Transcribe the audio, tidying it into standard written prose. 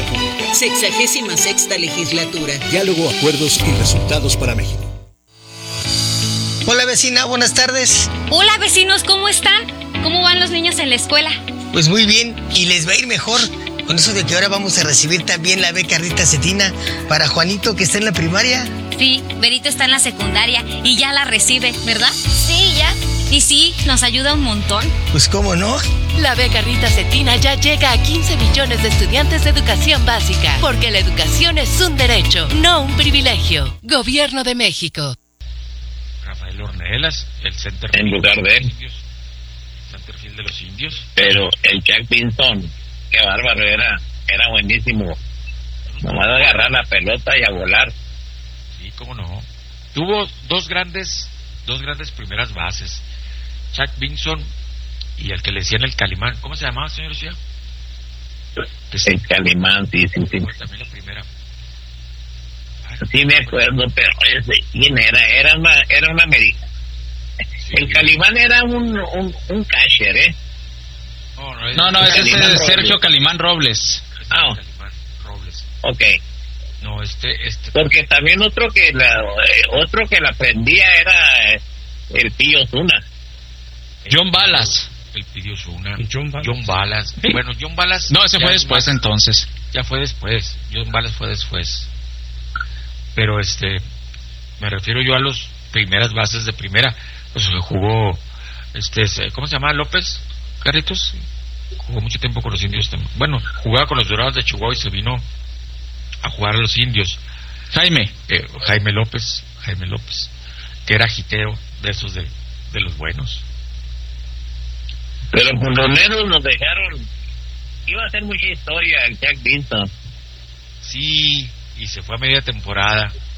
República. 66ª legislatura. Diálogo, acuerdos y resultados para México. Hola vecina, buenas tardes. Hola vecinos, ¿cómo están? ¿Cómo van los niños en la escuela? Pues muy bien, y les va a ir mejor con eso de que ahora vamos a recibir también la beca Rita Cetina para Juanito, que está en la primaria. Sí, Berito está en la secundaria y ya la recibe, ¿verdad? Sí, ya. Y sí, nos ayuda un montón. Pues cómo no. La beca Rita Cetina ya llega a 15 millones de estudiantes de educación básica, porque la educación es un derecho, no un privilegio. Gobierno de México. Rafael Ornelas, el center en lugar de él. Centerfield de los indios. Pero el Jack Vinson, qué bárbaro, era buenísimo. Nomás agarrar la pelota y a volar. Sí, cómo no. Tuvo dos grandes primeras bases. Chuck Vinson y el que le decían el Calimán. ¿Cómo se llamaba, señor Lucía? El Calimán, sí. También la primera. Sí me acuerdo, pero ¿quién era? Era una americana. Sí. El Calimán era un catcher, ¿eh? No, ese es Sergio Calimán Robles. Ah, Calimán Robles. Ok. No, porque también otro que la prendía era el Pío Zuna. John Balas. El Pío Zuna. John Balas. Bueno, John Balas. No, ese fue después entonces. Ya fue después. John Balas fue después. Pero me refiero yo a las primeras bases de primera. Pues jugó, ¿cómo se llama? López, Carritos. Jugó mucho tiempo con los indios también. Bueno, jugaba con los Dorados de Chihuahua y se vino a jugar a los indios. Jaime López, que era jiteo de esos de los buenos. Pero con los negros nos dejaron, iba a ser mucha historia el Jack Vinson. Sí, y se fue a media temporada.